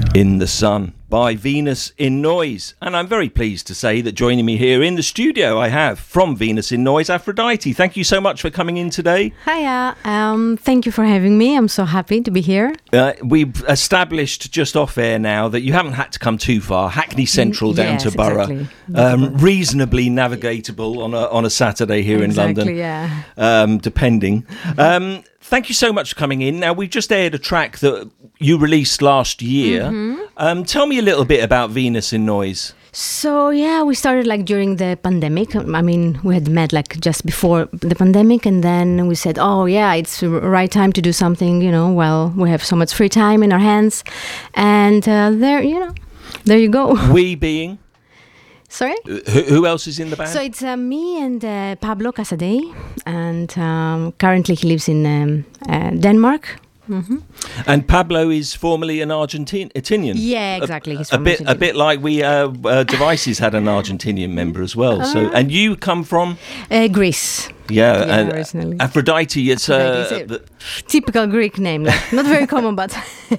In the Sun by Venus in Noise. And I'm very pleased to say that joining me here in the studio I have from Venus in Noise, Aphrodite. Thank you so much for coming in today. Hiya, thank you for having me. I'm so happy to be here. We've established just off air now that you haven't had to come too far. Hackney Central down to Borough. Exactly. Reasonably navigatable on a Saturday here in London. Yeah. Depending. Thank you so much for coming in. Now, we've just aired a track that you released last year. Tell me a little bit about Venus in Noise. So, yeah, we started during the pandemic. I mean, we had met just before the pandemic, and then we said, oh, yeah, it's the right time to do something, while we have so much free time in our hands. And there you go. We being? Sorry? Who else is in the band? So it's me and Pablo Casadei, and currently he lives in Denmark. Mm-hmm. And Pablo is formerly an Argentinian. Yeah, exactly. He's a bit like we Devices had an Argentinian member as well. So, and you come from Greece. Yeah, and originally. Aphrodite. It's typical Greek name, not very common, but.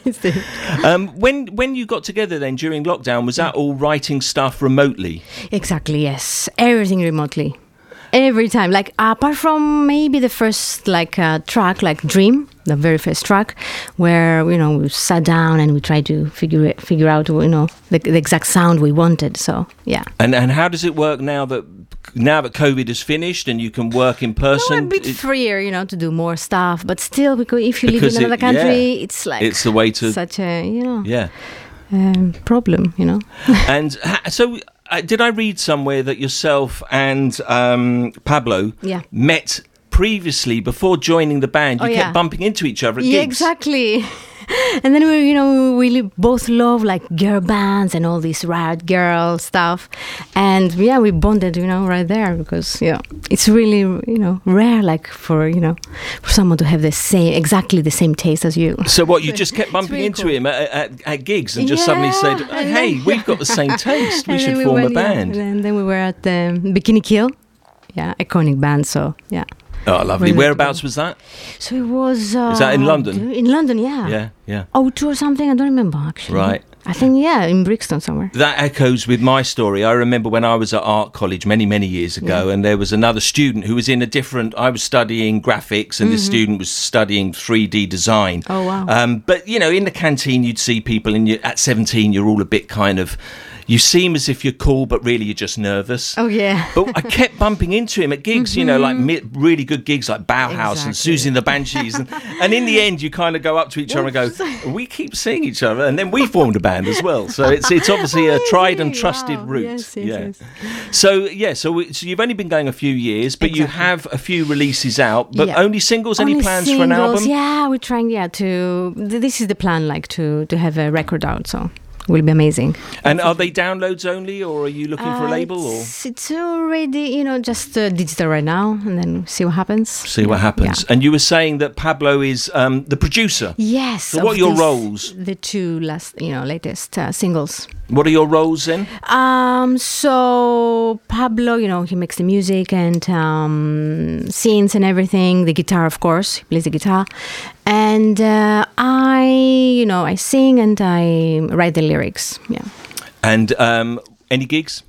When you got together then during lockdown, was that all writing stuff remotely? Exactly. Yes, everything remotely. Every time, apart from maybe the first track, Dream, the very first track, where we sat down and we tried to figure out the exact sound we wanted. So yeah. And how does it work now that COVID is finished and you can work in person? A bit freer, to do more stuff, but still, because if you live in another country, it's it's the way to such a problem, And so. Did I read somewhere that yourself and Pablo met previously before joining the band? You kept bumping into each other at gigs. Yeah, exactly. And then we both love girl bands and all this riot girl stuff, and we bonded right there, because it's really rare for someone to have exactly the same taste as you. So what, you just kept bumping into him at gigs and just suddenly said, hey, we've got the same taste, we should form a band. And then we were at Bikini Kill, iconic band, so yeah. Oh, lovely. Whereabouts was that? So it was... Is that in London? In London, yeah. Yeah. O2 or something, I don't remember, actually. Right. I think, in Brixton somewhere. That echoes with my story. I remember when I was at art college many, many years ago, and there was another student who was in a different... I was studying graphics, and this student was studying 3D design. Oh, wow. But, in the canteen, you'd see people, and at 17, you're all a bit kind of... You seem as if you're cool, but really you're just nervous. Oh, yeah. But I kept bumping into him at gigs, really good gigs like Bauhaus and Susie and the Banshees. And in the end, you kind of go up to each other and go, we keep seeing each other. And then we formed a band as well. So it's obviously a tried and trusted route. Yes. So you've only been going a few years, but you have a few releases out, but only singles? Any plans for an album? Yeah, we're trying, this is the plan, to have a record out, so... will be amazing. And are they downloads only, or are you looking for a label? Or it's already, just digital right now, and then see what happens. Yeah. And you were saying that Pablo is the producer. Yes. So what are your roles? The two latest singles. What are your roles then? So Pablo, he makes the music and scenes and everything. The guitar, of course, he plays the guitar. And I sing and I write the lyrics. Yeah. And any gigs?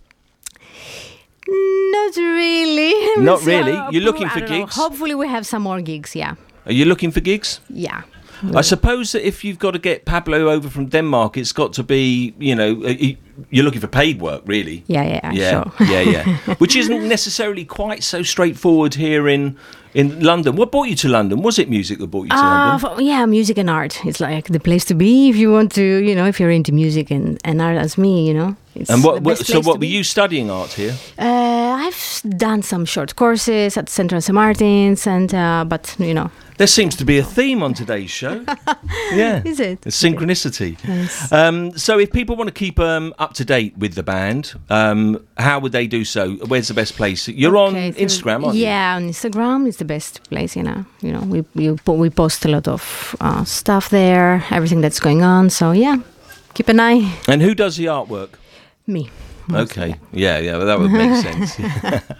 Not really. Not really? You're looking for gigs? Hopefully we have some more gigs, yeah. Are you looking for gigs? Yeah. I suppose that if you've got to get Pablo over from Denmark, it's got to be, you're looking for paid work, really. Yeah, sure. Yeah. Which isn't necessarily quite so straightforward here in London. What brought you to London? Was it music that brought you to London? Yeah, music and art. It's the place to be if you want to, if you're into music and art as me, It's and what were you studying art here? I've done some short courses at Central St. Martin's, but There seems to be a theme on today's show. Yeah. Is it? It's synchronicity. Yes. So if people want to keep up to date with the band, how would they do so? Where's the best place? You're on Instagram, aren't you? Yeah, on Instagram is the best place, we post a lot of stuff there, everything that's going on. So, yeah, keep an eye. And who does the artwork? Me. Okay. Yeah, well, that would make sense.